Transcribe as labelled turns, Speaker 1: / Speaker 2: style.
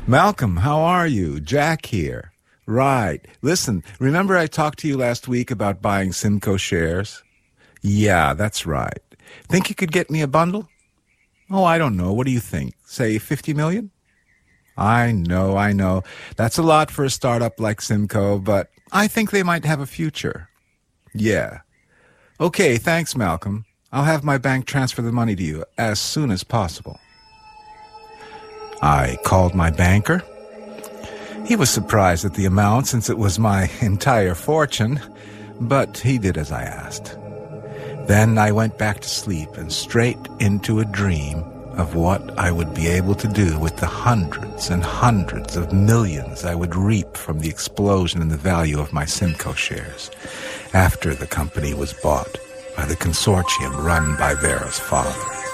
Speaker 1: Malcolm, how are you? Jack here. Right. Listen, remember I talked to you last week about buying Simcoe shares? Yeah, that's right. Think you could get me a bundle? Oh, I don't know. What do you think? Say 50 million? I know. That's a lot for a startup like Simcoe, but I think they might have a future. Yeah. Okay, thanks, Malcolm. I'll have my bank transfer the money to you as soon as possible. I called my banker. He was surprised at the amount since it was my entire fortune, but he did as I asked. Then I went back to sleep and straight into a dream of what I would be able to do with the hundreds and hundreds of millions I would reap from the explosion in the value of my Simcoe shares after the company was bought by the consortium run by Vera's father.